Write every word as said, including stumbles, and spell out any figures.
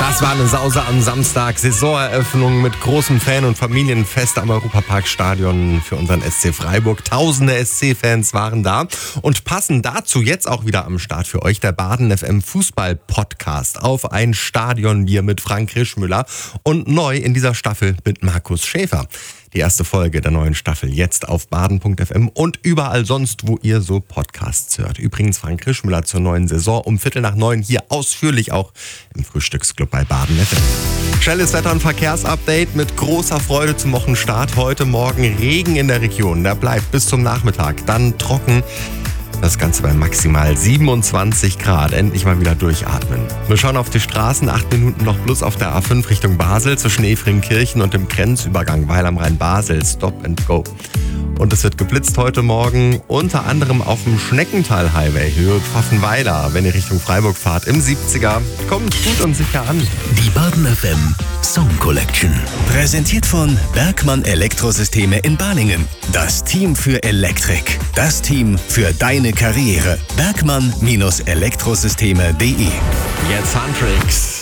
Das war eine Sause am Samstag. Saisoneröffnung mit großem Fan- und Familienfest am Europaparkstadion für unseren S C Freiburg. Tausende S C-Fans waren da. Und passend dazu jetzt auch wieder am Start für euch der Baden F M Fußball-Podcast auf ein Stadionbier mit Frank Rischmüller und neu in dieser Staffel mit Markus Schäfer. Die erste Folge der neuen Staffel jetzt auf baden punkt f m und überall sonst, wo ihr so Podcasts hört. Übrigens Frank Rischmüller zur neuen Saison um Viertel nach neun hier ausführlich auch im Frühstücksclub bei Baden F M. Schnelles Wetter- und Verkehrsupdate mit großer Freude zum Wochenstart. Heute Morgen Regen in der Region. Der bleibt bis zum Nachmittag. Dann trocken. Das Ganze bei maximal siebenundzwanzig Grad. Endlich mal wieder durchatmen. Wir schauen auf die Straßen. Acht Minuten noch plus auf der A fünf Richtung Basel zwischen Efringkirchen und dem Grenzübergang Weil am Rhein Basel. Stop and go. Und es wird geblitzt heute Morgen, unter anderem auf dem Schneckental-Highway, Höhe Pfaffenweiler. Wenn ihr Richtung Freiburg fahrt, im siebziger. Kommt gut und sicher an. Die Baden F M Song Collection. Präsentiert von Bergmann Elektrosysteme in Balingen. Das Team für Elektrik. Das Team für deine Karriere. Bergmann Elektrosysteme punkt de. Jetzt Huntrix.